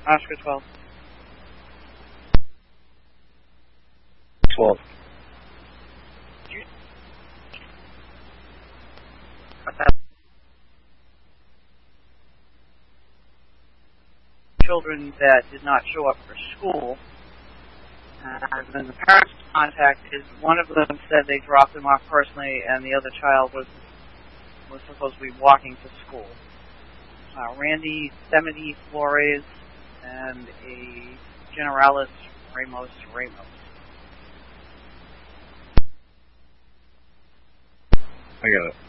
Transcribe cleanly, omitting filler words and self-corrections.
Oscar 12. 12. Children that did not show up for school. And then the parents contacted. One of them said they dropped them off personally, and the other child was supposed to be walking to school. Randy Semity Flores and a Generalis Ramos. I got it.